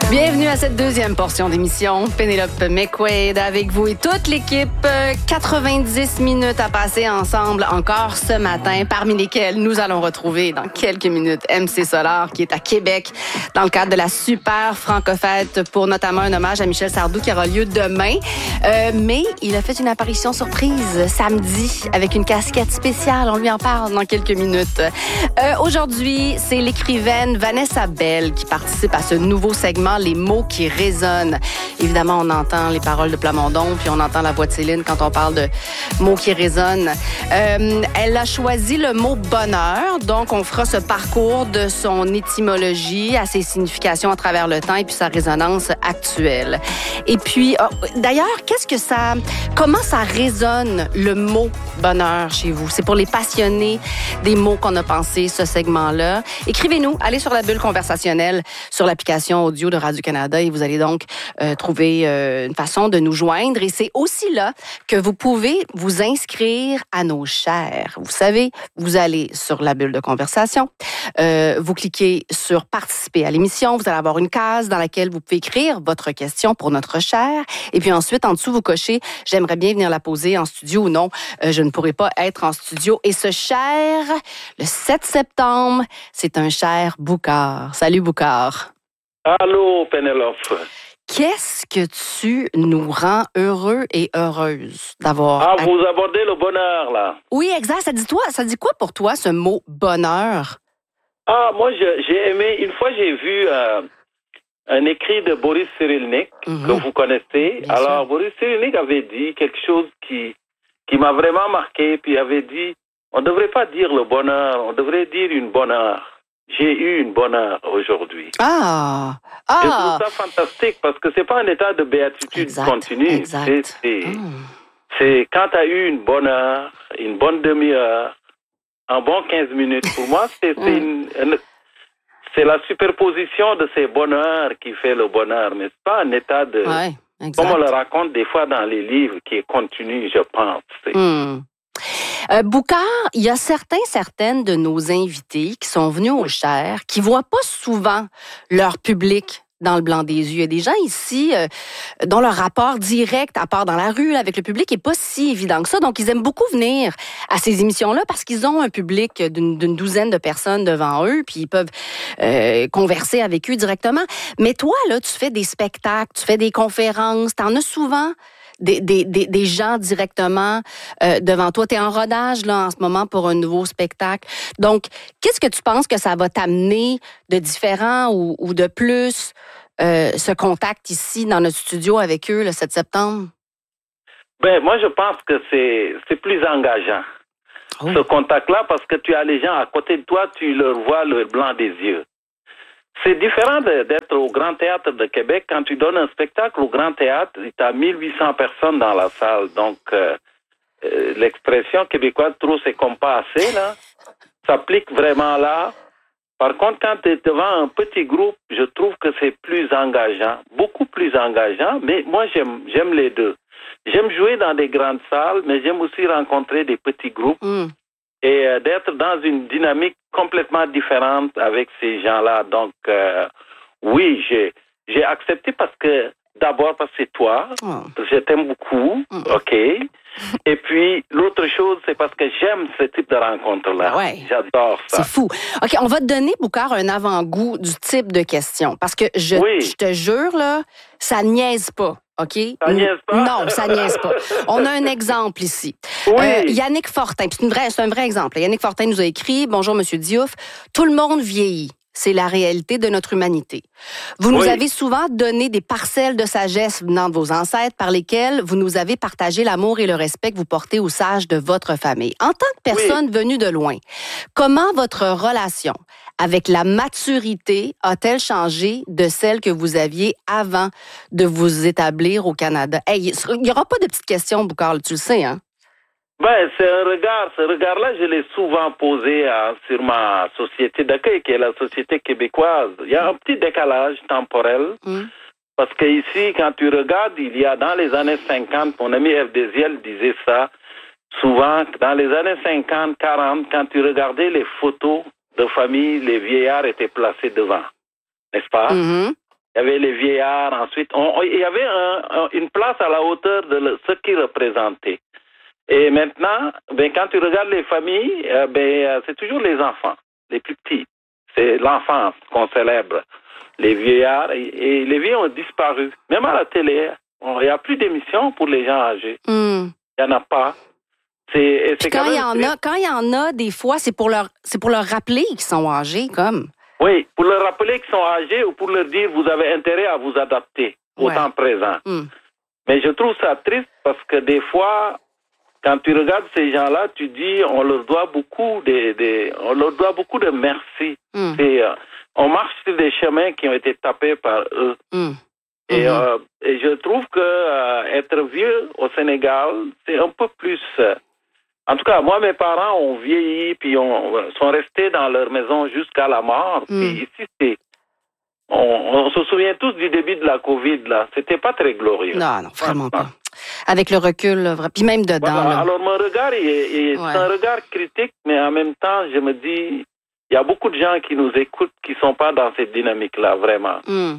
Bienvenue à cette deuxième portion d'émission. Pénélope McQuaid avec vous et toute l'équipe. 90 minutes à passer ensemble encore ce matin, parmi lesquelles nous allons retrouver dans quelques minutes MC Solar qui est à Québec dans le cadre de la super Franco-fête pour notamment un hommage à Michel Sardou qui aura lieu demain. Mais il a fait une apparition surprise samedi avec une casquette spéciale. On lui en parle dans quelques minutes. Aujourd'hui, c'est l'écrivaine Vanessa Bell qui participe à ce nouveau segment Les mots qui résonnent. Évidemment, on entend les paroles de Plamondon, puis on entend la voix de Céline quand on parle de mots qui résonnent. Elle a choisi le mot bonheur, donc on fera ce parcours de son étymologie à ses significations à travers le temps et puis sa résonance actuelle. Et puis, d'ailleurs, comment ça résonne le mot bonheur chez vous? C'est pour les passionnés des mots qu'on a pensé ce segment-là. Écrivez-nous, allez sur la bulle conversationnelle sur l'application audio de Radio-Canada et vous allez donc trouver une façon de nous joindre. Et c'est aussi là que vous pouvez vous inscrire à nos chairs. Vous savez, vous allez sur la bulle de conversation, vous cliquez sur participer à l'émission, vous allez avoir une case dans laquelle vous pouvez écrire votre question pour notre chaire. Et puis ensuite, en dessous, vous cochez « J'aimerais bien venir la poser en studio » ou « Non, je ne pourrai pas être en studio ». Et ce chaire, le 7 septembre, c'est un chaire Boucard. Salut Boucard. Allô, Pénélope. Qu'est-ce que tu nous rends heureux et heureuse d'avoir... vous abordez le bonheur, là. Oui, exact. Ça dit quoi pour toi, ce mot bonheur? Moi, j'ai aimé... Une fois, j'ai vu un écrit de Boris Cyrulnik, que vous connaissez. Bien Alors, sûr. Boris Cyrulnik avait dit quelque chose qui m'a vraiment marqué, puis il avait dit, on ne devrait pas dire le bonheur, on devrait dire une bonne heure. J'ai eu une bonne heure aujourd'hui. Je trouve ça fantastique parce que c'est pas un état de béatitude continue. Exact. C'est quand tu as eu une bonne heure, une bonne demi-heure, un bon 15 minutes. Pour moi, c'est la superposition de ces bonheurs qui fait le bonheur. Mais c'est pas un état de... comme on le raconte des fois dans les livres, qui est continu, je pense. Boucard, il y a certaines de nos invités qui sont venus au chaire, qui voient pas souvent leur public dans le blanc des yeux. Il y a des gens ici dont leur rapport direct, à part dans la rue, là, avec le public, est pas si évident que ça. Donc, ils aiment beaucoup venir à ces émissions-là parce qu'ils ont un public d'une douzaine de personnes devant eux, puis ils peuvent converser avec eux directement. Mais toi, là, tu fais des spectacles, tu fais des conférences, t'en as souvent des gens directement devant toi. Tu es en rodage là en ce moment pour un nouveau spectacle. Donc, qu'est-ce que tu penses que ça va t'amener de différent ou de plus, ce contact ici dans notre studio avec eux le 7 septembre? Moi, je pense que c'est plus engageant, ce contact-là, parce que tu as les gens à côté de toi, tu leur vois le blanc des yeux. C'est différent d'être au Grand Théâtre de Québec. Quand tu donnes un spectacle au Grand Théâtre, tu as 1800 personnes dans la salle. Donc, l'expression québécoise « trop, c'est comme pas assez », là, s'applique vraiment là. Par contre, quand tu es devant un petit groupe, je trouve que c'est plus engageant, beaucoup plus engageant. Mais moi, j'aime les deux. J'aime jouer dans des grandes salles, mais j'aime aussi rencontrer des petits groupes. Et d'être dans une dynamique complètement différente avec ces gens-là. Donc, oui, j'ai accepté d'abord parce que c'est toi, je t'aime beaucoup, OK. Et puis, l'autre chose, c'est parce que j'aime ce type de rencontre-là. Ouais. J'adore ça. C'est fou. OK, on va te donner, Boucard, un avant-goût du type de question. Parce que je te jure, là, ça niaise pas. OK? Ça niaise pas? Non, ça niaise pas. On a un exemple ici. Yannick Fortin, c'est un vrai exemple. Yannick Fortin nous a écrit « Bonjour, Monsieur Diouf. Tout le monde vieillit. C'est la réalité de notre humanité. Vous nous avez souvent donné des parcelles de sagesse venant de vos ancêtres par lesquelles vous nous avez partagé l'amour et le respect que vous portez aux sages de votre famille. En tant que personne venue de loin, comment votre relation avec la maturité a-t-elle changé de celle que vous aviez avant de vous établir au Canada? Hey, il n'y aura pas de petites questions, Boucard, tu le sais, hein? C'est un regard. Ce regard-là, je l'ai souvent posé sur ma société d'accueil, qui est la société québécoise. Il y a un petit décalage temporel. Parce que ici, quand tu regardes, il y a dans les années 50, mon ami F. Desiel disait ça souvent, dans les années 50, 40, quand tu regardais les photos de famille, les vieillards étaient placés devant. N'est-ce pas? il y avait les vieillards, ensuite. Il y avait une place à la hauteur de ce qu'ils représentaient. Et maintenant, quand tu regardes les familles, c'est toujours les enfants, les plus petits. C'est l'enfance qu'on célèbre. Les vieillards, et les vieux ont disparu. Même à la télé, il n'y a plus d'émissions pour les gens âgés. Il n'y en a pas. Quand il y en a, des fois, c'est pour leur rappeler qu'ils sont âgés, comme. Oui, pour leur rappeler qu'ils sont âgés ou pour leur dire vous avez intérêt à vous adapter au temps présent. Mais je trouve ça triste parce que des fois, quand tu regardes ces gens-là, tu dis on leur doit beaucoup de merci. On marche sur des chemins qui ont été tapés par eux. Et je trouve que être vieux au Sénégal, c'est un peu plus. En tout cas, moi, mes parents ont vieilli, puis sont restés dans leur maison jusqu'à la mort. Puis ici, on se souvient tous du début de la COVID, là. C'était pas très glorieux. Non, vraiment pas. Avec le recul, là, puis même dedans. Voilà. Là. Alors, mon regard, c'est un regard critique, mais en même temps, je me dis, il y a beaucoup de gens qui nous écoutent qui sont pas dans cette dynamique-là, vraiment.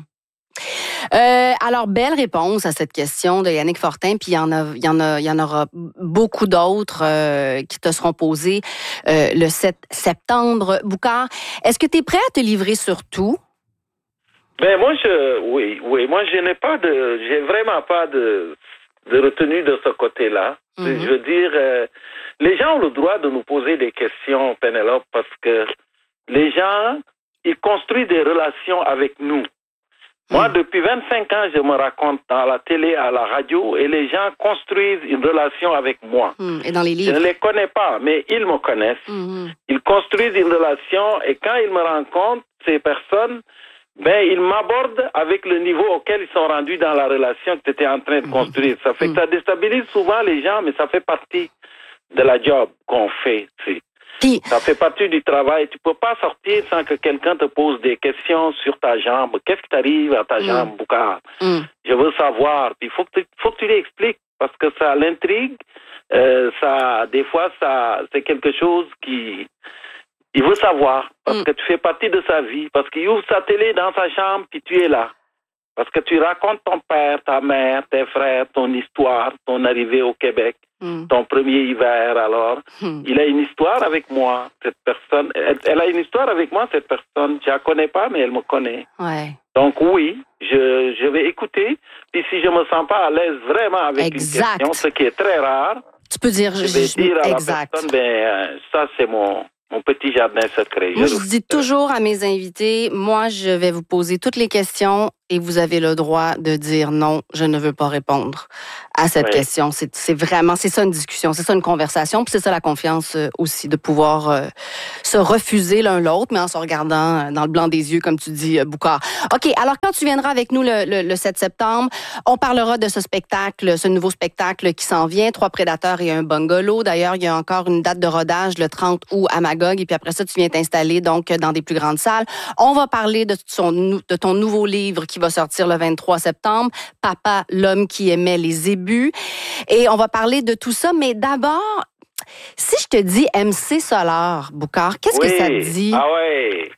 Alors, belle réponse à cette question de Yannick Fortin, puis il y en aura beaucoup d'autres qui te seront posées le 7 septembre. Boucar, est-ce que tu es prêt à te livrer sur tout? Moi, moi, j'ai vraiment pas de retenue de ce côté-là. Je veux dire, les gens ont le droit de nous poser des questions, Pénélope, parce que les gens, ils construisent des relations avec nous. Moi, depuis 25 ans, je me raconte à la télé, à la radio, et les gens construisent une relation avec moi. Et dans les livres. Je ne les connais pas, mais ils me connaissent. Ils construisent une relation, et quand ils me rencontrent, ces personnes, ils m'abordent avec le niveau auquel ils sont rendus dans la relation que tu étais en train de construire. Ça fait que ça déstabilise souvent les gens, mais ça fait partie de la job qu'on fait. Ça fait partie du travail. Tu peux pas sortir sans que quelqu'un te pose des questions sur ta jambe. Qu'est-ce qui t'arrive à ta jambe, Boucar? Je veux savoir. Puis faut que tu lui expliques parce que ça l'intrigue. Des fois, c'est quelque chose il veut savoir parce que tu fais partie de sa vie. Parce qu'il ouvre sa télé dans sa chambre puis tu es là. Parce que tu racontes ton père, ta mère, tes frères, ton histoire, ton arrivée au Québec, ton premier hiver. Alors, il a une histoire avec moi, cette personne. Elle a une histoire avec moi, cette personne. Je la connais pas, mais elle me connaît. Ouais. Donc oui, je vais écouter. Puis si je me sens pas à l'aise vraiment avec une question, ce qui est très rare, tu peux dire, je vais dire à la personne, ça c'est mon petit jardin secret. Moi, je dis toujours à mes invités, moi, je vais vous poser toutes les questions et vous avez le droit de dire non, je ne veux pas répondre à cette question. C'est ça une discussion, c'est ça une conversation, puis c'est ça la confiance aussi, de pouvoir se refuser l'un l'autre, mais en se regardant dans le blanc des yeux, comme tu dis, Boucar. OK, alors quand tu viendras avec nous le 7 septembre, on parlera de ce nouveau spectacle qui s'en vient, 3 prédateurs et un bungalow. D'ailleurs, il y a encore une date de rodage le 30 août à Magog, et puis après ça, tu viens t'installer donc dans des plus grandes salles. On va parler de ton nouveau livre qui va sortir le 23 septembre, Papa, l'homme qui aimait les ébus. Et on va parler de tout ça, mais d'abord, si je te dis MC Solar, Boucar, qu'est-ce que ça te dit? Ah ouais,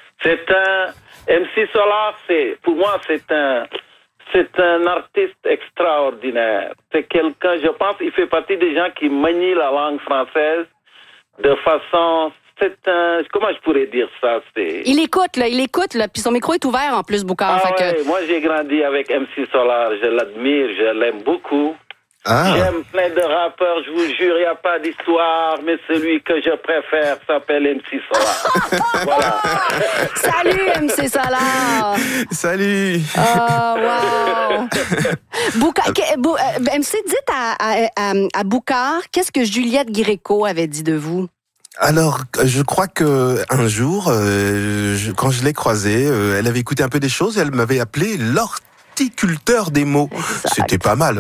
MC Solar, pour moi, c'est un artiste extraordinaire. C'est quelqu'un, je pense, il fait partie des gens qui manient la langue française de façon... comment je pourrais dire ça? Il écoute, puis son micro est ouvert en plus, Boucar. Moi, j'ai grandi avec MC Solar, je l'admire, je l'aime beaucoup. J'aime plein de rappeurs, je vous jure, il n'y a pas d'histoire, mais celui que je préfère s'appelle MC Solar. Voilà. Salut, MC Solar! Salut! Oh, wow! MC, dites à Boucar, qu'est-ce que Juliette Gréco avait dit de vous? Alors, je crois que un jour, quand je l'ai croisée, elle avait écouté un peu des choses et elle m'avait appelé l'horticulteur des mots. Exact. C'était pas mal.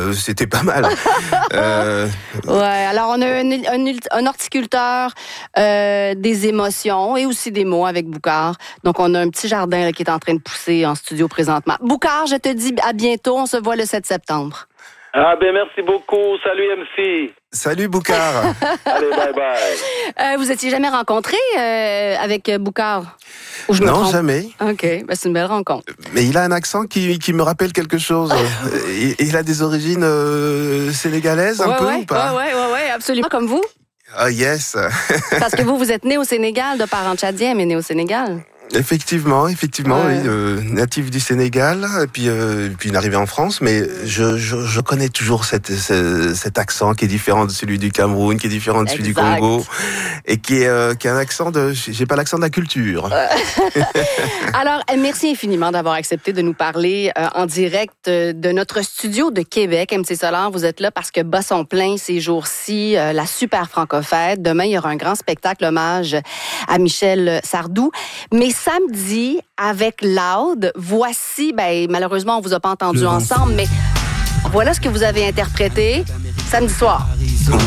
Ouais, alors on a un horticulteur des émotions et aussi des mots avec Boucar. Donc on a un petit jardin là, qui est en train de pousser en studio présentement. Boucar, je te dis à bientôt. On se voit le 7 septembre. Merci beaucoup. Salut MC. Salut Boucard. Allez, bye bye. Vous étiez jamais rencontré avec Boucard? Ou je me Non, trompe? jamais. OK, ben, c'est une belle rencontre. Mais il a un accent qui me rappelle quelque chose. Il a des origines sénégalaises un peu ou pas? Ouais, absolument. Comme vous? Ah yes. Parce que vous êtes né au Sénégal, de parents tchadiens, mais né au Sénégal. Effectivement, Ouais. oui, natif du Sénégal, et puis arrivé en France, mais je connais toujours cet accent qui est différent de celui du Cameroun, qui est différent de celui du Exact. Congo, et qui est un accent j'ai pas l'accent de la culture. Alors, merci infiniment d'avoir accepté de nous parler en direct de notre studio de Québec. MC Solar, vous êtes là parce que bas sont pleins ces jours-ci, la super franco-fête. Demain, il y aura un grand spectacle hommage à Michel Sardou. Mais samedi, avec Loud, voici, malheureusement, on vous a pas entendu ensemble, mais voilà ce que vous avez interprété samedi soir.